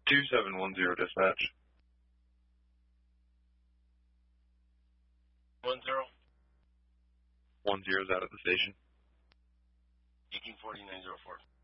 2710 dispatch. 10. 10's out at the station. 184904.